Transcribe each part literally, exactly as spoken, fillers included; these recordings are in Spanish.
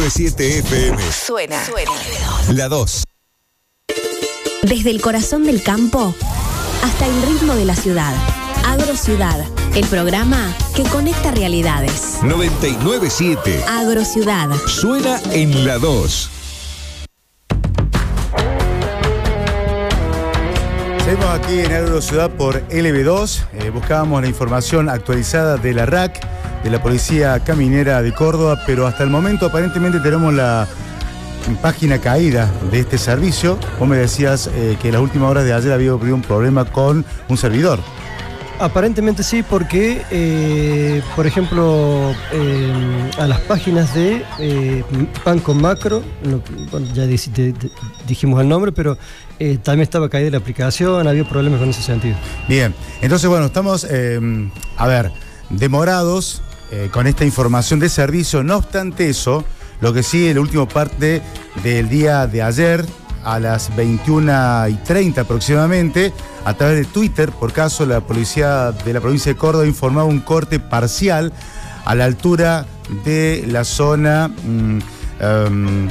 siete F M. Suena. Suena. La dos. Desde el corazón del campo hasta el ritmo de la ciudad. Agrociudad, el programa que conecta realidades. noventa y nueve siete. Agrociudad. Suena en la dos. Seguimos aquí en Agrociudad por L B dos. Eh, buscábamos la información actualizada de la R A C, de la Policía Caminera de Córdoba, pero hasta el momento aparentemente tenemos la página caída de este servicio. Vos me decías eh, que en las últimas horas de ayer había habido un problema con un servidor. Aparentemente sí, porque, eh, por ejemplo, eh, a las páginas de eh, Pan con Macro, no, bueno, ya di, di, di, dijimos el nombre, pero eh, también estaba caída la aplicación, había problemas con ese sentido. Bien, entonces bueno, estamos, eh, a ver, demorados eh, con esta información de servicio. No obstante eso, lo que sí, el último parte del día de ayer, a las veintiuna y treinta aproximadamente, a través de Twitter, por caso, la policía de la provincia de Córdoba informaba un corte parcial a la altura de la zona um, um,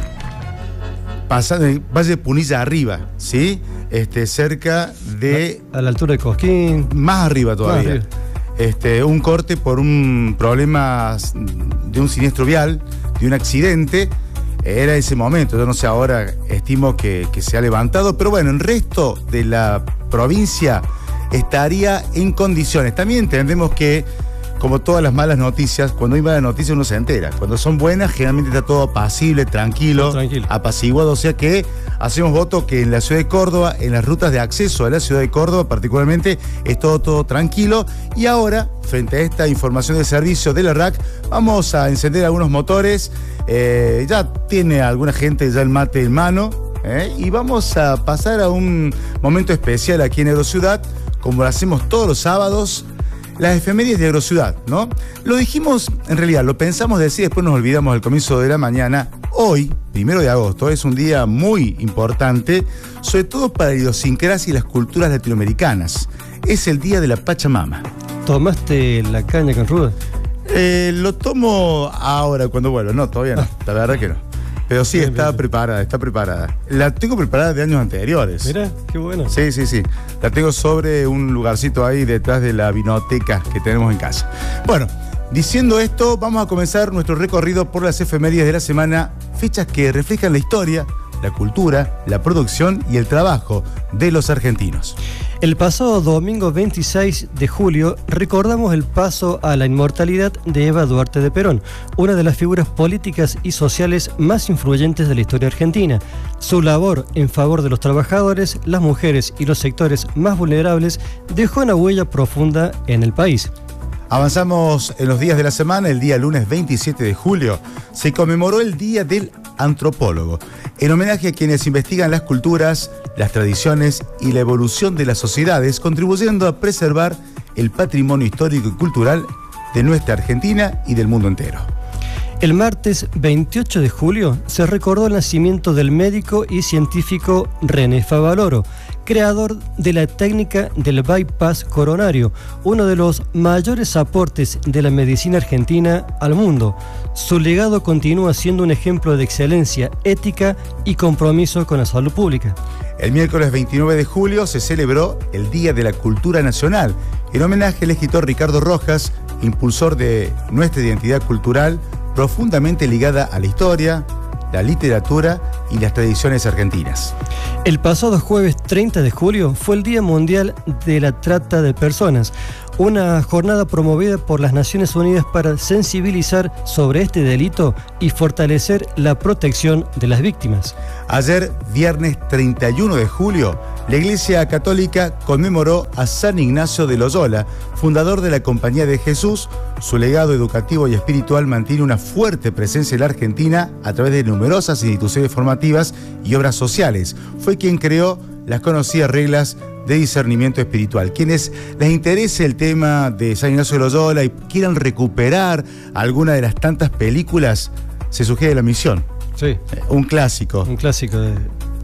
pasando el Valle de Punilla arriba, ¿sí? Este, cerca de... A, a la altura de Cosquín. Más arriba todavía. Más arriba. Este, un corte por un problema de un siniestro vial, de un accidente. Era ese momento, yo no sé ahora, estimo que, que se ha levantado, pero bueno, el resto de la provincia estaría en condiciones. También entendemos que, como todas las malas noticias, cuando hay malas noticias uno se entera. Cuando son buenas, generalmente está todo apacible, tranquilo, tranquilo, apaciguado. O sea que hacemos voto que en la ciudad de Córdoba, en las rutas de acceso a la ciudad de Córdoba particularmente, es todo, todo tranquilo. Y ahora, frente a esta información de servicio de la R A C, vamos a encender algunos motores. Eh, ya tiene alguna gente ya el mate en mano, ¿eh? Y vamos a pasar a un momento especial aquí en Agrociudad, como lo hacemos todos los sábados, las efemérides de Agrociudad, ¿no? Lo dijimos, en realidad, lo pensamos decir, después nos olvidamos al comienzo de la mañana. Hoy, primero de agosto, es un día muy importante, sobre todo para la idiosincrasia y las culturas latinoamericanas. Es el día de la Pachamama. ¿Tomaste la caña con ruda? Eh, lo tomo ahora cuando vuelvo. No, todavía no. La verdad que no. Pero sí, bien, está bien, preparada, está preparada. La tengo preparada de años anteriores. Mira, qué bueno. Sí, sí, sí. La tengo sobre un lugarcito ahí detrás de la vinoteca que tenemos en casa. Bueno, diciendo esto, vamos a comenzar nuestro recorrido por las efemérides de la semana. Fechas que reflejan la historia, la cultura, la producción y el trabajo de los argentinos. El pasado domingo veintiséis de julio recordamos el paso a la inmortalidad de Eva Duarte de Perón, una de las figuras políticas y sociales más influyentes de la historia argentina. Su labor en favor de los trabajadores, las mujeres y los sectores más vulnerables dejó una huella profunda en el país. Avanzamos en los días de la semana. El día lunes veintisiete de julio se conmemoró el Día del Antropólogo, en homenaje a quienes investigan las culturas, las tradiciones y la evolución de las sociedades, contribuyendo a preservar el patrimonio histórico y cultural de nuestra Argentina y del mundo entero. El martes veintiocho de julio se recordó el nacimiento del médico y científico René Favaloro, creador de la técnica del bypass coronario, uno de los mayores aportes de la medicina argentina al mundo. Su legado continúa siendo un ejemplo de excelencia, ética y compromiso con la salud pública. El miércoles veintinueve de julio se celebró el Día de la Cultura Nacional, en homenaje al escritor Ricardo Rojas, impulsor de nuestra identidad cultural, profundamente ligada a la historia, la literatura y las tradiciones argentinas. El pasado jueves treinta de julio fue el Día Mundial de la Trata de Personas, una jornada promovida por las Naciones Unidas para sensibilizar sobre este delito y fortalecer la protección de las víctimas. Ayer, viernes treinta y uno de julio, la Iglesia Católica conmemoró a San Ignacio de Loyola, fundador de la Compañía de Jesús. Su legado educativo y espiritual mantiene una fuerte presencia en la Argentina a través de numerosas instituciones formativas y obras sociales. Fue quien creó las conocidas reglas de discernimiento espiritual. Quienes les interese el tema de San Ignacio de Loyola y quieran recuperar alguna de las tantas películas, se sugiere La Misión. Sí. Un clásico. Un clásico de,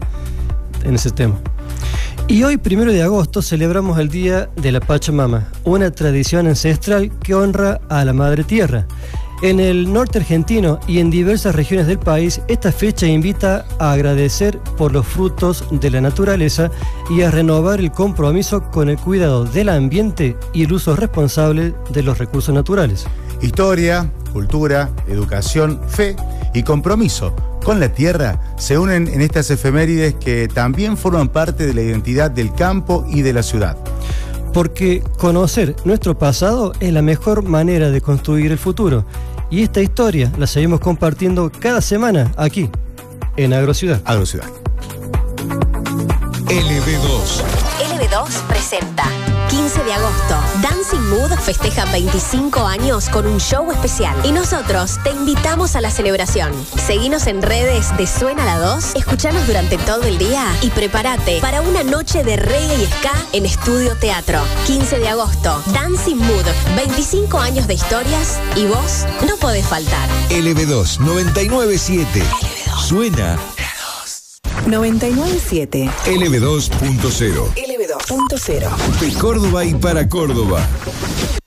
en ese tema. Y hoy, primero de agosto, celebramos el Día de la Pachamama, una tradición ancestral que honra a la Madre Tierra. En el norte argentino y en diversas regiones del país, esta fecha invita a agradecer por los frutos de la naturaleza y a renovar el compromiso con el cuidado del ambiente y el uso responsable de los recursos naturales. Historia, cultura, educación, fe y compromiso con la tierra se unen en estas efemérides que también forman parte de la identidad del campo y de la ciudad. Porque conocer nuestro pasado es la mejor manera de construir el futuro. Y esta historia la seguimos compartiendo cada semana aquí, en Agrociudad. Agrociudad. L B dos. L B dos presenta quince de agosto. Dancing Mood festeja veinticinco años con un show especial. Y nosotros te invitamos a la celebración. Seguinos en redes de Suena la dos, escuchanos durante todo el día y prepárate para una noche de reggae y ska en Estudio Teatro. quince de agosto, Dancing Mood, veinticinco años de historias y vos no podés faltar. L B dos noventa y nueve siete. Suena noventa y nueve siete. L B dos punto cero. L B dos punto cero. De Córdoba y para Córdoba.